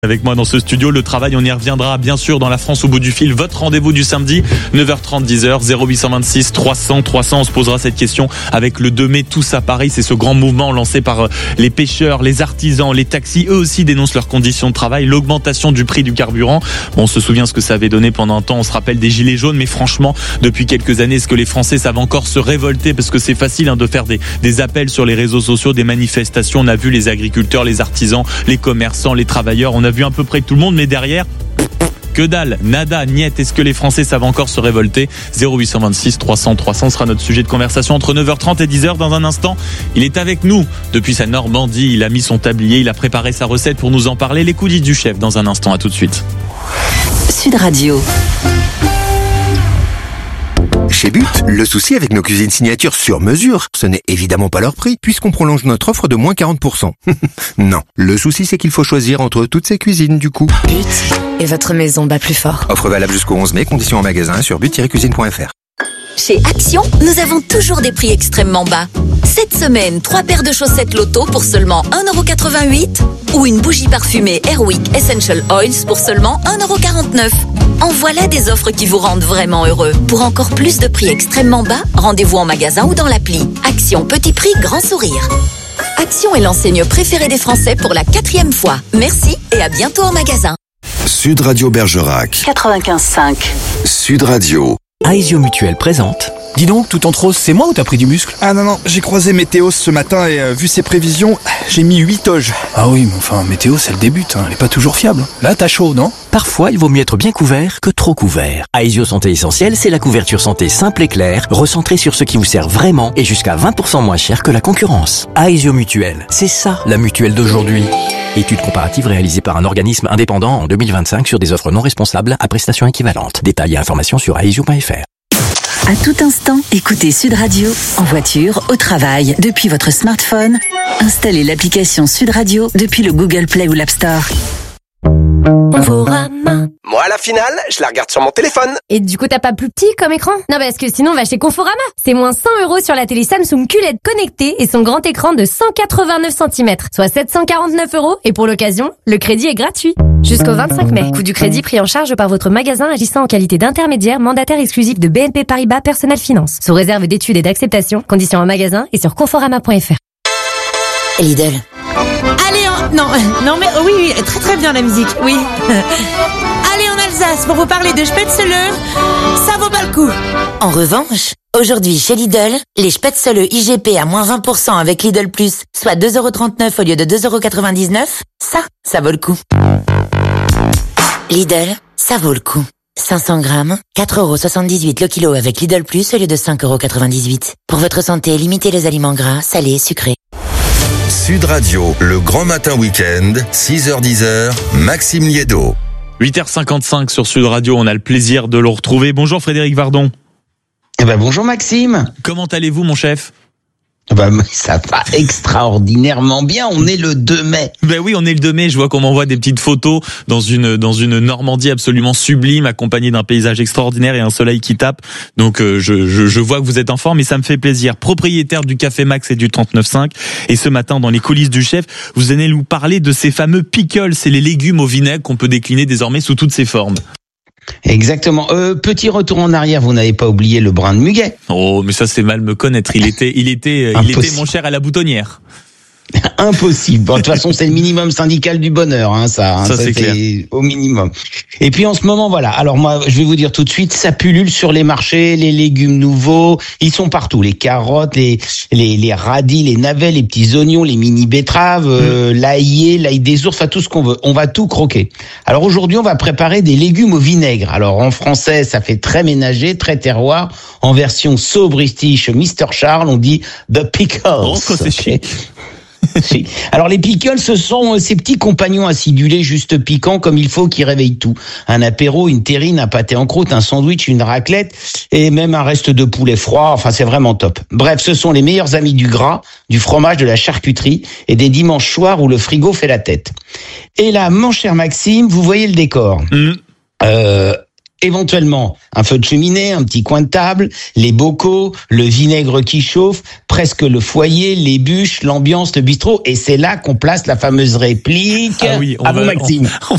Avec moi dans ce studio, le travail, on y reviendra bien sûr dans la France au bout du fil. Votre rendez-vous du samedi, 9h30, 10h, 0826 300 300. On se posera cette question avec le 2 mai. Tous à Paris, c'est ce grand mouvement lancé par les pêcheurs, les artisans, les taxis. Eux aussi dénoncent leurs conditions de travail, l'augmentation du prix du carburant. Bon, on se souvient ce que ça avait donné pendant un temps. On se rappelle des gilets jaunes, mais franchement, depuis quelques années, est-ce que les Français savent encore se révolter? Parce que c'est facile de faire des appels sur les réseaux sociaux, des manifestations. On a vu les agriculteurs, les artisans, les commerçants, les travailleurs. On a vu à peu près tout le monde, mais derrière, que dalle, nada, niet. Est-ce que les Français savent encore se révolter? 0826 300 300 sera notre sujet de conversation entre 9h30 et 10h. Dans un instant, il est avec nous depuis sa Normandie. Il a mis son tablier, il a préparé sa recette pour nous en parler. Les coulisses du chef dans un instant. À tout de suite. Sud Radio. Chez But, le souci avec nos cuisines signatures sur mesure, ce n'est évidemment pas leur prix, puisqu'on prolonge notre offre de moins 40%. Non, le souci c'est qu'il faut choisir entre toutes ces cuisines du coup. But et votre maison bat plus fort. Offre valable jusqu'au 11 mai, conditions en magasin sur but-cuisine.fr. Chez Action, nous avons toujours des prix extrêmement bas. Cette semaine, 3 paires de chaussettes Loto pour seulement 1,88€ ou une bougie parfumée Airwick Essential Oils pour seulement 1,49€. En voilà des offres qui vous rendent vraiment heureux. Pour encore plus de prix extrêmement bas, rendez-vous en magasin ou dans l'appli. Action, petit prix, grand sourire. Action est l'enseigne préférée des Français pour la 4e fois. Merci et à bientôt en magasin. Sud Radio Bergerac 95.5. Sud Radio. Aesio Mutuel présente. Dis donc, tout en trop, c'est moi ou t'as pris du muscle? Ah non, j'ai croisé Météo ce matin et vu ses prévisions, j'ai mis 8 toges. Ah oui, mais enfin, Météo, c'est le début, elle est pas toujours fiable. Là, t'as chaud, non? Parfois, il vaut mieux être bien couvert que trop couvert. Aesio Santé Essentielle, c'est la couverture santé simple et claire, recentrée sur ce qui vous sert vraiment et jusqu'à 20% moins cher que la concurrence. Aesio Mutuel, c'est ça, la mutuelle d'aujourd'hui. Étude comparative réalisée par un organisme indépendant en 2025 sur des offres non responsables à prestations équivalentes. Détails et informations sur aesio.fr. À tout instant, écoutez Sud Radio, en voiture, au travail, depuis votre smartphone. Installez l'application Sud Radio depuis le Google Play ou l'App Store. Conforama. Moi, la finale, je la regarde sur mon téléphone. Et du coup, t'as pas plus petit comme écran? Non, parce que sinon, on va chez Conforama. C'est moins 100€ sur la télé Samsung QLED connectée et son grand écran de 189 cm, soit 749€. Et pour l'occasion, le crédit est gratuit. Jusqu'au 25 mai. Coût du crédit pris en charge par votre magasin agissant en qualité d'intermédiaire mandataire exclusif de BNP Paribas Personnel Finance. Sous réserve d'études et d'acceptation. Conditions en magasin et sur conforama.fr. Lidl. Allez, non mais oui, très très bien la musique, oui. Allez en Alsace pour vous parler de Spätzle, ça vaut pas le coup. En revanche, aujourd'hui chez Lidl, les Spätzle IGP à moins 20% avec Lidl Plus, soit 2,39€ au lieu de 2,99€, ça vaut le coup. Lidl, ça vaut le coup. 500 grammes, 4,78€ le kilo avec Lidl Plus au lieu de 5,98€. Pour votre santé, limitez les aliments gras, salés, sucrés. Sud Radio, le grand matin week-end, 6h-10h, Maxime Liédo. 8h55 sur Sud Radio, on a le plaisir de le retrouver. Bonjour Frédéric Vardon. Bonjour Maxime. Comment allez-vous mon chef? Ça va extraordinairement bien, on est le 2 mai. Oui, on est le 2 mai, je vois qu'on m'envoie des petites photos dans une Normandie absolument sublime, accompagnée d'un paysage extraordinaire et un soleil qui tape. Donc je vois que vous êtes en forme et ça me fait plaisir. Propriétaire du Café Max et du 39.5. Et ce matin, dans les coulisses du chef, vous allez nous parler de ces fameux pickles, c'est les légumes au vinaigre qu'on peut décliner désormais sous toutes ses formes. Exactement. Petit retour en arrière, vous n'avez pas oublié le brin de muguet. Oh, mais ça c'est mal me connaître. Il était mon cher à la boutonnière. Impossible. Bon, de toute façon, c'est le minimum syndical du bonheur, ça c'est clair. Au minimum. Et puis en ce moment, voilà. Alors moi, je vais vous dire tout de suite, ça pullule sur les marchés, les légumes nouveaux, ils sont partout. Les carottes, les radis, les navets, les petits oignons, les mini betteraves, l'ail des ours, enfin tout ce qu'on veut. On va tout croquer. Alors aujourd'hui, on va préparer des légumes au vinaigre. Alors en français, ça fait très ménager, très terroir. En version so british, Mr. Charles, on dit the pickles. Oh, c'est chic. Alors les pickles, ce sont ces petits compagnons acidulés juste piquants comme il faut qui réveillent tout. Un apéro, une terrine, un pâté en croûte, un sandwich, une raclette et même un reste de poulet froid. Enfin, c'est vraiment top. Bref, ce sont les meilleurs amis du gras, du fromage, de la charcuterie et des dimanches soirs où le frigo fait la tête. Et là, mon cher Maxime, vous voyez le décor. Éventuellement, un feu de cheminée, un petit coin de table, les bocaux, le vinaigre qui chauffe, presque le foyer, les bûches, l'ambiance, le bistrot. Et c'est là qu'on place la fameuse réplique. Ah oui, Maxime. On